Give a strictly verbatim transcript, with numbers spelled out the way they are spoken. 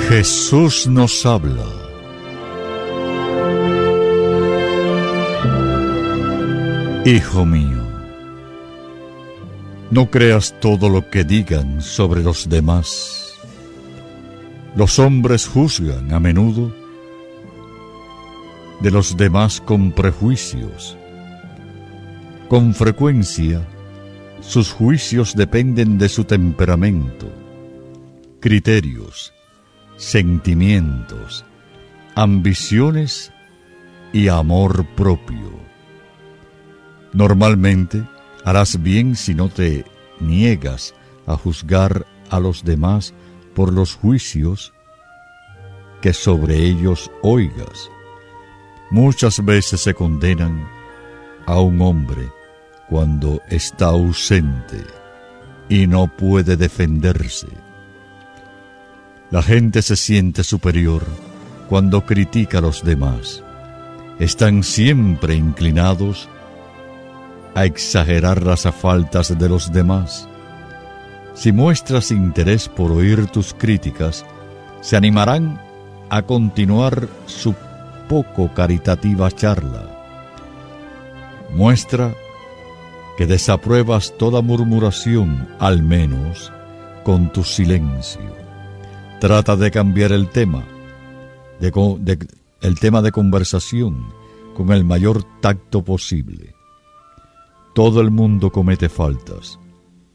Jesús nos habla. Hijo mío, no creas todo lo que digan sobre los demás. Los hombres juzgan a menudo de los demás con prejuicios. Con frecuencia, sus juicios dependen de su temperamento, criterios, sentimientos, ambiciones y amor propio. Normalmente, harás bien si no te niegas a juzgar a los demás por los juicios que sobre ellos oigas. Muchas veces se condenan a un hombre cuando está ausente y no puede defenderse. La gente se siente superior cuando critica a los demás. Están siempre inclinados a exagerar las faltas de los demás. Si muestras interés por oír tus críticas, se animarán a continuar su poco caritativa charla. Muestra que desapruebas toda murmuración, al menos con tu silencio. Trata de cambiar el tema, de, de, el tema de conversación con el mayor tacto posible. Todo el mundo comete faltas.